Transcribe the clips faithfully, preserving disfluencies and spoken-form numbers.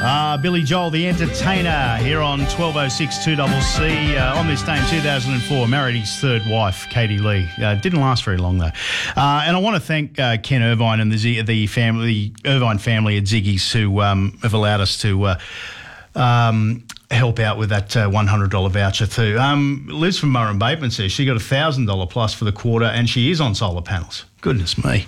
Uh, Billy Joel, the entertainer, here on twelve oh six two C C. Uh, on this day in two thousand four, married his third wife, Katie Lee. Uh, didn't last very long, though. Uh, and I want to thank uh, Ken Irvine and the, Z- the family, the Irvine family at Ziggy's, who um, have allowed us to uh, um, help out with that uh, one hundred dollars voucher too. Um, Liz from Murray Bateman says she got a one thousand dollars plus for the quarter, and she is on solar panels. Goodness me.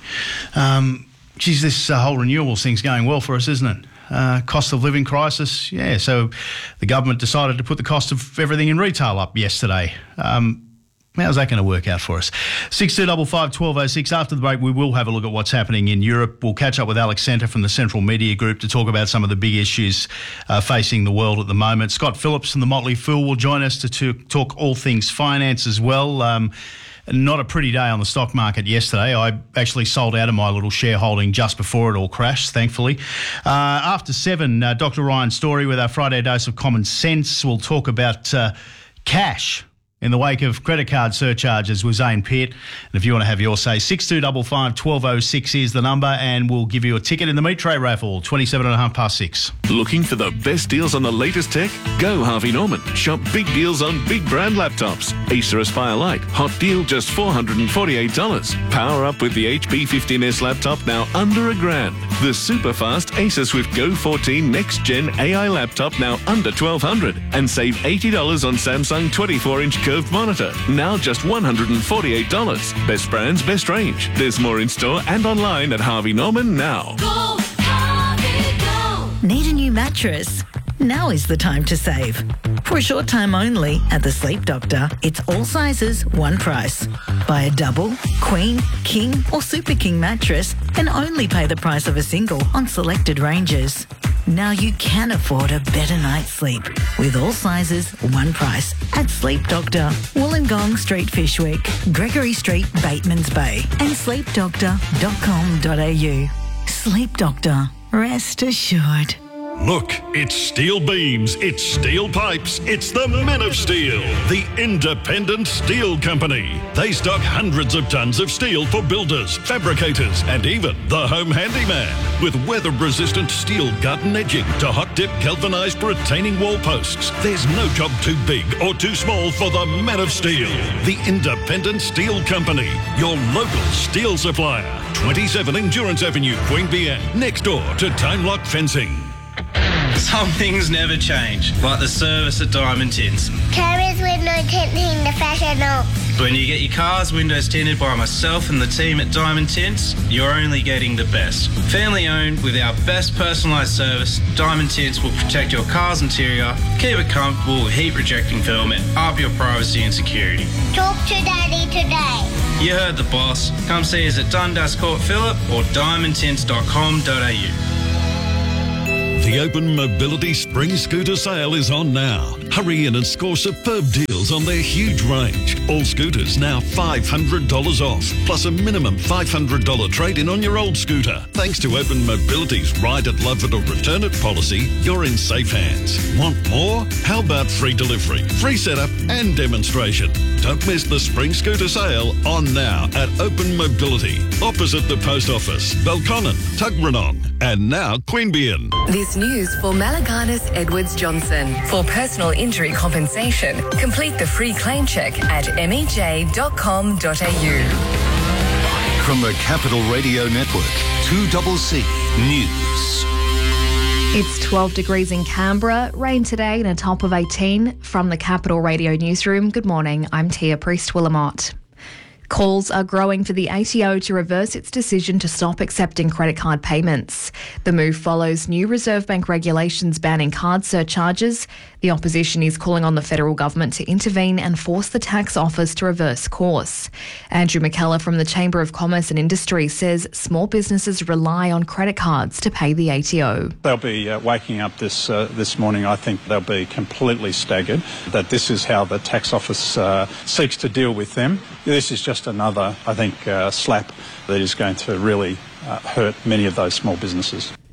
Um, geez, this uh, whole renewables thing's going well for us, isn't it? Uh, cost of living crisis, yeah. So the government decided to put the cost of everything in retail up yesterday. Um, how's that going to work out for us? six two five five, one two oh six. After the break, we will have a look at what's happening in Europe. We'll catch up with Alex Centre from the Central Media Group to talk about some of the big issues uh, facing the world at the moment. Scott Phillips from the Motley Fool will join us to, to talk all things finance as well. Um, Not a pretty day on the stock market yesterday. I actually sold out of my little shareholding just before it all crashed, thankfully. Uh, after seven, uh, Doctor Ryan Story with our Friday Dose of Common Sense. We'll talk about uh, cash in the wake of credit card surcharges with Zane Pitt. And if you want to have your say, six two five five, one two oh six is the number, and we'll give you a ticket in the meat tray raffle, twenty-seven and a half past six. Looking for the best deals on the latest tech? Go Harvey Norman. Shop big deals on big brand laptops. Acer Aspire Lite, hot deal just four hundred forty-eight dollars. Power up with the H P fifteen S laptop now under a grand. The super fast Acer Swift Go fourteen Next Gen A I laptop now under twelve hundred dollars. And save eighty dollars on Samsung twenty-four inch curved monitor, now just one hundred forty-eight dollars. Best brands, best range. There's more in store and online at Harvey Norman now. Go, Harvey, go. Need a new mattress? Now is the time to save. For a short time only at the Sleep Doctor, it's all sizes, one price. Buy a double, queen, king or super king mattress and only pay the price of a single on selected ranges. Now you can afford a better night's sleep with all sizes, one price at Sleep Doctor, Wollongong Street, Fishwick, Gregory Street, Batemans Bay and sleep doctor dot com dot a u. Sleep Doctor, rest assured. Look, it's steel beams, it's steel pipes, it's the Men of Steel, the independent steel company. They stock hundreds of tons of steel for builders, fabricators, and even the home handyman. With weather-resistant steel garden edging to hot-dip galvanized retaining wall posts, there's no job too big or too small for the Men of Steel, the independent steel company, your local steel supplier. twenty-seven Endurance Avenue, Queanbeyan, next door to Time Lock Fencing. Some things never change, like the service at Diamond Tints. Carriers window tinting the professional. When you get your car's windows tinted by myself and the team at Diamond Tints, you're only getting the best. Family owned with our best personalised service, Diamond Tints will protect your car's interior, keep it comfortable with heat rejecting film and up your privacy and security. Talk to Daddy today. You heard the boss. Come see us at Dundas Court Phillip or diamond tints dot com dot a u. The Open Mobility Spring Scooter Sale is on now. Hurry in and score superb deals on their huge range. All scooters now five hundred dollars off, plus a minimum five hundred dollars trade-in on your old scooter. Thanks to Open Mobility's Ride It, Love It or Return It policy, you're in safe hands. Want more? How about free delivery, free setup and demonstration? Don't miss the Spring Scooter Sale on now at Open Mobility, opposite the Post Office, Belconnen, Tuggeranong, and now Queanbeyan. This news for Malaganas Edwards Johnson. For personal injury compensation, complete the free claim check at m e j dot com dot a u. From the Capital Radio Network, two C C News. It's twelve degrees in Canberra, rain today and a top of eighteen. From the Capital Radio Newsroom, good morning, I'm Tia Priest-Willamott. Calls are growing for the A T O to reverse its decision to stop accepting credit card payments. The move follows new Reserve Bank regulations banning card surcharges. The opposition is calling on the federal government to intervene and force the tax office to reverse course. Andrew McKellar from the Chamber of Commerce and Industry says small businesses rely on credit cards to pay the A T O. They'll be uh, waking up this uh, this morning. I think they'll be completely staggered that this is how the tax office uh, seeks to deal with them. This is just another, I think, uh, slap that is going to really uh, hurt many of those small businesses.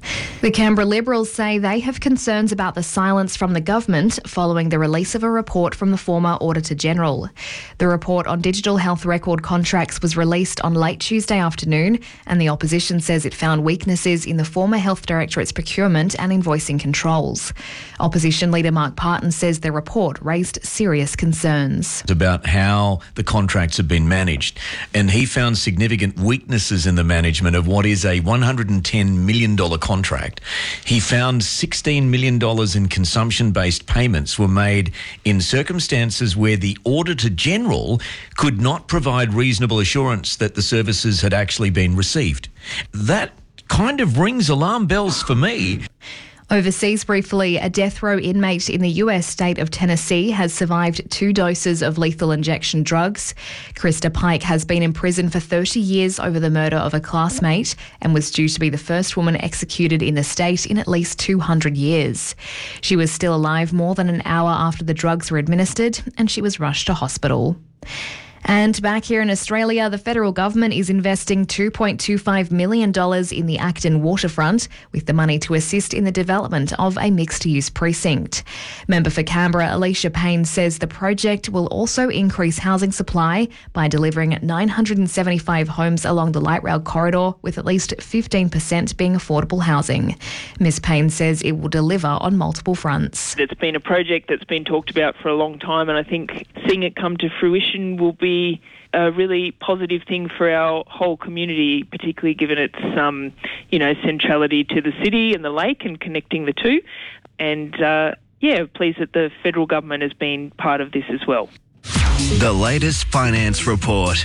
The Canberra Liberals say they have concerns about the silence from the government following the release of a report from the former Auditor-General. The report on digital health record contracts was released on late Tuesday afternoon, and the opposition says it found weaknesses in the former Health Directorate's procurement and invoicing controls. Opposition leader Mark Parton says the report raised serious concerns. About how the contracts have been managed, and he found significant weaknesses in the management of what is a one hundred ten million dollars contract. He found sixteen million dollars in consumption-based payments were made in circumstances where the Auditor-General could not provide reasonable assurance that the services had actually been received. That kind of rings alarm bells for me. Overseas briefly, a death row inmate in the U S state of Tennessee has survived two doses of lethal injection drugs. Krista Pike has been in prison for thirty years over the murder of a classmate and was due to be the first woman executed in the state in at least two hundred years. She was still alive more than an hour after the drugs were administered, and she was rushed to hospital. And back here in Australia, the federal government is investing two point two five million dollars in the Acton waterfront, with the money to assist in the development of a mixed-use precinct. Member for Canberra, Alicia Payne, says the project will also increase housing supply by delivering nine hundred seventy-five homes along the light rail corridor, with at least fifteen percent being affordable housing. Ms Payne says it will deliver on multiple fronts. It's been a project that's been talked about for a long time, and I think seeing it come to fruition will be a really positive thing for our whole community, particularly given its, um, you know, centrality to the city and the lake and connecting the two. And, uh, yeah, pleased that the federal government has been part of this as well. The latest finance report.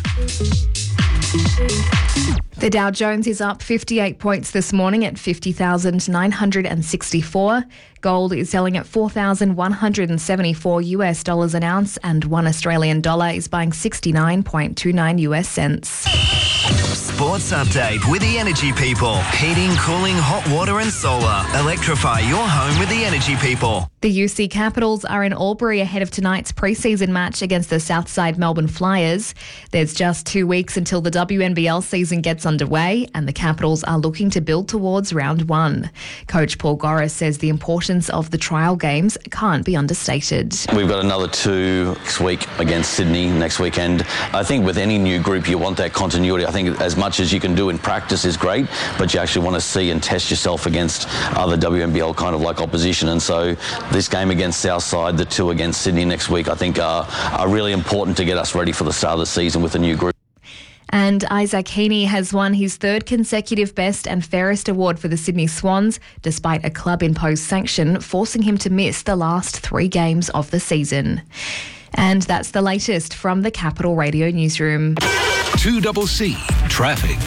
The Dow Jones is up fifty-eight points this morning at fifty thousand nine hundred sixty-four. Gold is selling at four thousand one hundred seventy-four U S dollars an ounce, and one Australian dollar is buying sixty-nine point two nine U S cents. Sports update with the Energy People. Heating, cooling, hot water and solar. Electrify your home with the Energy People. The U C Capitals are in Albury ahead of tonight's pre-season match against the Southside Melbourne Flyers. There's just two weeks until the W N B L season gets underway, and the Capitals are looking to build towards round one. Coach Paul Goris says the importance of the trial games can't be understated. We've got another two next week against Sydney next weekend. I think with any new group you want that continuity. I think as much as you can do in practice is great, but you actually want to see and test yourself against other W N B L kind of like opposition. And so this game against Southside, the two against Sydney next week, I think are, are really important to get us ready for the start of the season with a new group. And Isaac Heaney has won his third consecutive Best and Fairest award for the Sydney Swans, despite a club-imposed sanction forcing him to miss the last three games of the season. And that's the latest from the Capital Radio Newsroom. two C C Traffic.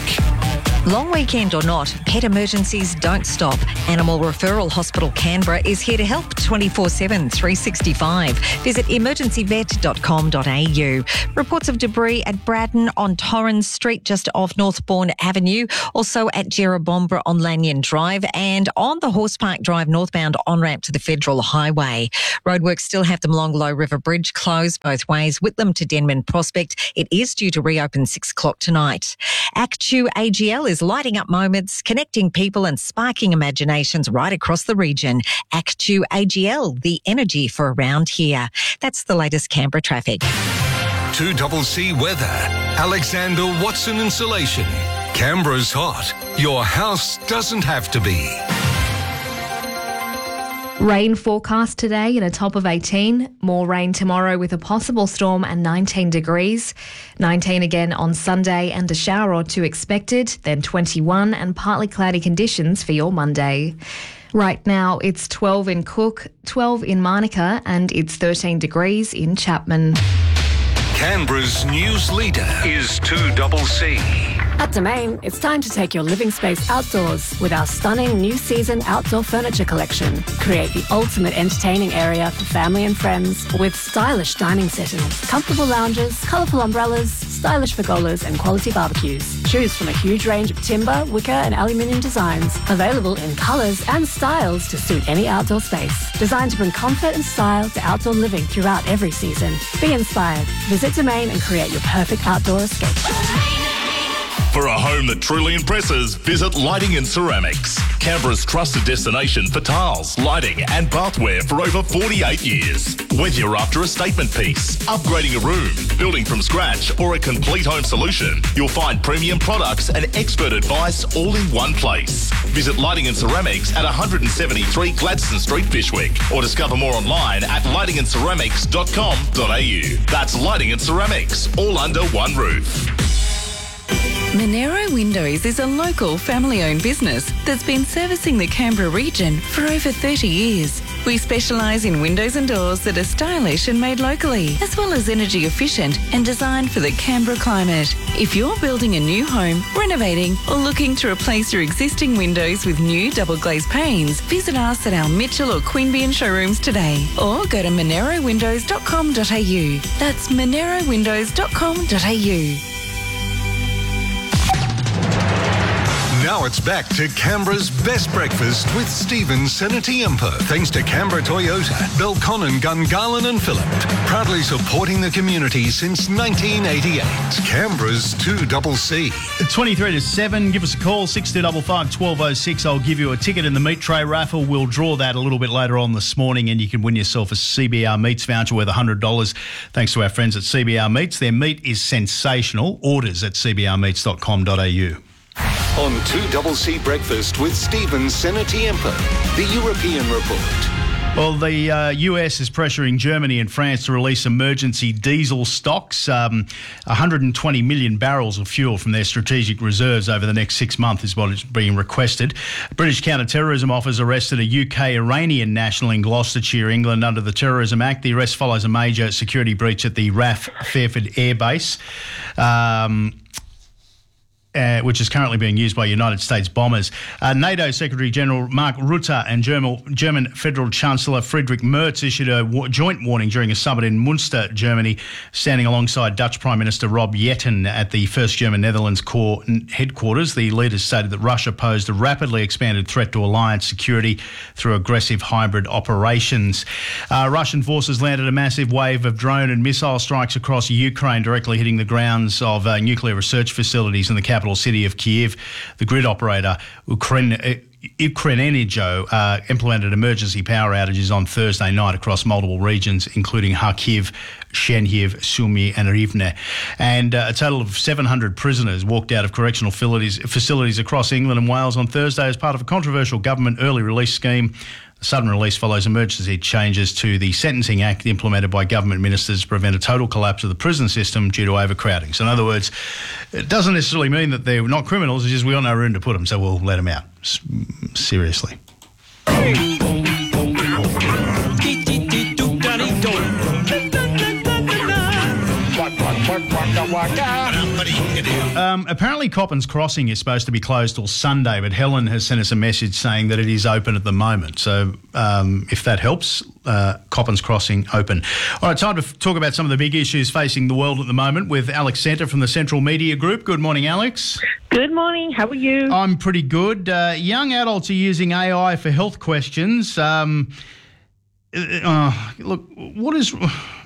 Long weekend or not, pet emergencies don't stop. Animal Referral Hospital Canberra is here to help twenty-four seven, three sixty-five. Visit emergency vet dot com dot a u. Reports of debris at Braddon on Torrens Street just off Northbourne Avenue, also at Jerrabombra on Lanyon Drive, and on the Horse Park Drive northbound on-ramp to the Federal Highway. Roadworks still have the Molonglo River Bridge closed both ways, Whitlam to Denman Prospect. It is due to reopen six o'clock tonight. Actu A G L is lighting up moments, connecting people and sparking imaginations right across the region. Actu A G L, the energy for around here. That's the latest Canberra traffic. two C C weather. Alexander Watson Insulation. Canberra's hot. Your house doesn't have to be. Rain forecast today in a top of eighteen. More rain tomorrow with a possible storm and nineteen degrees. nineteen again on Sunday and a shower or two expected. Then twenty-one and partly cloudy conditions for your Monday. Right now it's twelve in Cook, twelve in Manuka, and it's thirteen degrees in Chapman. Canberra's news leader is two C C. At Domain, it's time to take your living space outdoors with our stunning new season outdoor furniture collection. Create the ultimate entertaining area for family and friends with stylish dining settings, comfortable lounges, colourful umbrellas, stylish pergolas and quality barbecues. Choose from a huge range of timber, wicker and aluminium designs, available in colours and styles to suit any outdoor space. Designed to bring comfort and style to outdoor living throughout every season. Be inspired. Visit Domain and create your perfect outdoor escape. For a home that truly impresses, visit Lighting and Ceramics. Canberra's trusted destination for tiles, lighting and bathware for over forty-eight years. Whether you're after a statement piece, upgrading a room, building from scratch or a complete home solution, you'll find premium products and expert advice all in one place. Visit Lighting and Ceramics at one seventy-three Gladstone Street, Fishwick, or discover more online at lighting and ceramics dot com dot a u. That's Lighting and Ceramics, all under one roof. Monero Windows is a local family-owned business that's been servicing the Canberra region for over thirty years. We specialise in windows and doors that are stylish and made locally, as well as energy efficient and designed for the Canberra climate. If you're building a new home, renovating or looking to replace your existing windows with new double glazed panes, visit us at our Mitchell or Queanbeyan showrooms today, or go to monero windows dot com dot a u. That's monero windows dot com dot a u. Now it's back to Canberra's best breakfast with Stephen Senatiempo. Thanks to Canberra Toyota, Belconnen, Gungahlin and Phillip. Proudly supporting the community since nineteen eighty-eight. Canberra's two C C. twenty-three to seven, give us a call, six two five five, one two oh six. I'll give you a ticket in the meat tray raffle. We'll draw that a little bit later on this morning and you can win yourself a C B R Meats voucher worth one hundred dollars thanks to our friends at C B R Meats. Their meat is sensational. Orders at c b r meats dot com dot a u. On two C C Breakfast with Stephen Senatiempo, the European Report. Well, the uh, U S is pressuring Germany and France to release emergency diesel stocks. Um, one hundred twenty million barrels of fuel from their strategic reserves over the next six months is what is being requested. British Counter-Terrorism Office arrested a U K-Iranian national in Gloucestershire, England, under the Terrorism Act. The arrest follows a major security breach at the R A F Fairford Air Base. Um... Uh, which is currently being used by United States bombers. Uh, NATO Secretary-General Mark Rutte and German, German Federal Chancellor Friedrich Merz issued a wa- joint warning during a summit in Munster, Germany, standing alongside Dutch Prime Minister Rob Jetten at the First German-Netherlands Corps headquarters. The leaders stated that Russia posed a rapidly expanded threat to alliance security through aggressive hybrid operations. Uh, Russian forces landed a massive wave of drone and missile strikes across Ukraine, directly hitting the grounds of uh, nuclear research facilities in the capital city of Kiev. The grid operator Ukrenergo uh, implemented emergency power outages on Thursday night across multiple regions, including Kharkiv, Chernihiv, Sumy and Rivne. And uh, a total of seven hundred prisoners walked out of correctional facilities, facilities across England and Wales on Thursday as part of a controversial government early release scheme. The sudden release follows emergency changes to the Sentencing Act implemented by government ministers to prevent a total collapse of the prison system due to overcrowding. So in other words, it doesn't necessarily mean that they're not criminals, it's just we got no room to put them, so we'll let them out. S- seriously. Um, apparently Coppins Crossing is supposed to be closed till Sunday, but Helen has sent us a message saying that it is open at the moment. So um, if that helps, uh, Coppins Crossing open. All right, time to f- talk about some of the big issues facing the world at the moment with Alex Center from the Central Media Group. Good morning, Alex. Good morning. How are you? I'm pretty good. Uh, young adults are using A I for health questions. Um, uh, look, what is...